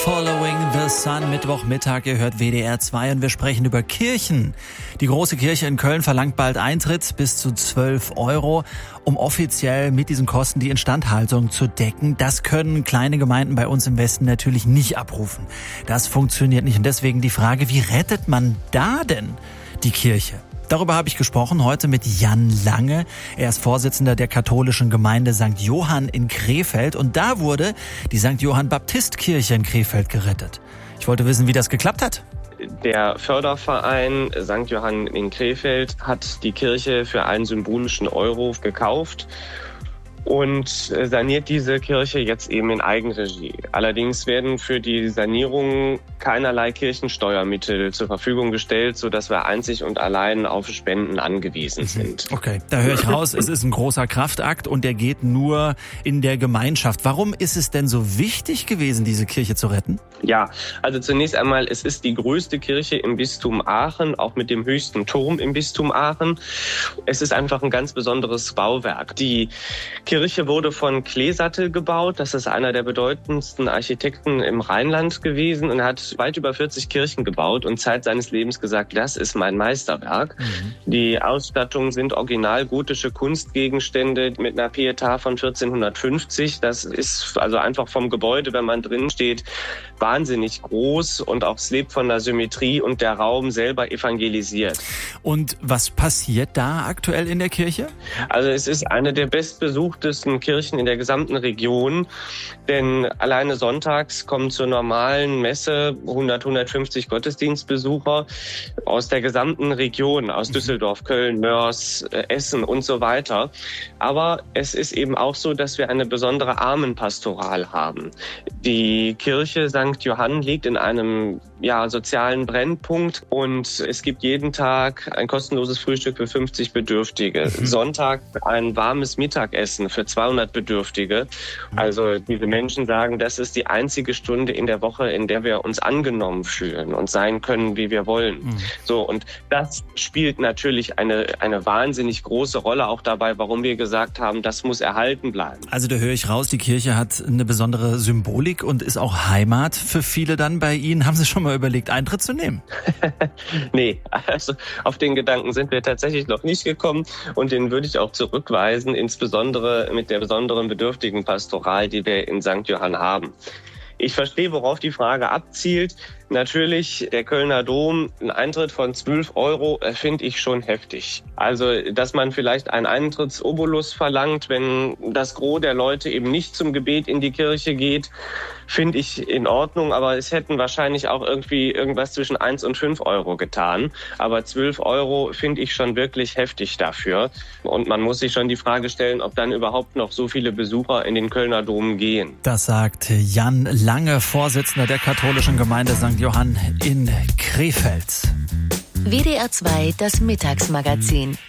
Following the Sun, Mittwochmittag, ihr hört WDR 2 und wir sprechen über Kirchen. Die große Kirche in Köln verlangt bald Eintritt bis zu 12 €, um offiziell mit diesen Kosten die Instandhaltung zu decken. Das können kleine Gemeinden bei uns im Westen natürlich nicht abrufen. Das funktioniert nicht und deswegen die Frage, wie rettet man da denn die Kirche? Darüber habe ich gesprochen heute mit Jan Lange. Er ist Vorsitzender der katholischen Gemeinde St. Johann in Krefeld. Und da wurde die St. Johann Baptistkirche in Krefeld gerettet. Ich wollte wissen, wie das geklappt hat. Der Förderverein St. Johann in Krefeld hat die Kirche für einen symbolischen Euro gekauft und saniert diese Kirche jetzt eben in Eigenregie. Allerdings werden für die Sanierung keinerlei Kirchensteuermittel zur Verfügung gestellt, sodass wir einzig und allein auf Spenden angewiesen sind. Okay, da höre ich raus, es ist ein großer Kraftakt und der geht nur in der Gemeinschaft. Warum ist es denn so wichtig gewesen, diese Kirche zu retten? Ja, also zunächst einmal, es ist die größte Kirche im Bistum Aachen, auch mit dem höchsten Turm im Bistum Aachen. Es ist einfach ein ganz besonderes Bauwerk. Die Kirche wurde von Cleesatte gebaut. Das ist einer der bedeutendsten Architekten im Rheinland gewesen und hat weit über 40 Kirchen gebaut und Zeit seines Lebens gesagt, das ist mein Meisterwerk. Die Ausstattungen sind original gotische Kunstgegenstände mit einer Pietà von 1450. Das ist also einfach vom Gebäude, wenn man drin steht, wahnsinnig groß und auch es lebt von der Symmetrie und der Raum selber evangelisiert. Und was passiert da aktuell in der Kirche? Also es ist eine der bestbesuchtesten Kirchen in der gesamten Region, denn alleine sonntags kommen zur normalen Messe 150 Gottesdienstbesucher aus der gesamten Region, aus Düsseldorf, Köln, Mörs, Essen und so weiter. Aber es ist eben auch so, dass wir eine besondere Armenpastoral haben. Die Kirche St. Johann liegt in einem sozialen Brennpunkt und es gibt jeden Tag ein kostenloses Frühstück für 50 Bedürftige. Sonntag ein warmes Mittagessen für 200 Bedürftige. Also diese Menschen sagen, das ist die einzige Stunde in der Woche, in der wir uns angenommen fühlen und sein können, wie wir wollen. So, und das spielt natürlich eine wahnsinnig große Rolle auch dabei, warum wir gesagt haben, das muss erhalten bleiben. Also da höre ich raus, die Kirche hat eine besondere Symbolik und ist auch Heimat für viele dann bei Ihnen. Haben Sie schon mal überlegt, Eintritt zu nehmen? Nee, also auf den Gedanken sind wir tatsächlich noch nicht gekommen und den würde ich auch zurückweisen, insbesondere mit der besonderen bedürftigen Pastoral, die wir in St. Johann haben. Ich verstehe, worauf die Frage abzielt. Natürlich, der Kölner Dom, ein Eintritt von 12 € finde ich schon heftig. Also, dass man vielleicht einen Eintrittsobolus verlangt, wenn das Gros der Leute eben nicht zum Gebet in die Kirche geht, finde ich in Ordnung. Aber es hätten wahrscheinlich auch irgendwie irgendwas zwischen 1 und 5 € getan. Aber 12 € finde ich schon wirklich heftig dafür. Und man muss sich schon die Frage stellen, ob dann überhaupt noch so viele Besucher in den Kölner Dom gehen. Das sagt Jan Lange, Vorsitzender der katholischen Gemeinde St. Johann in Krefeld. WDR 2, das Mittagsmagazin.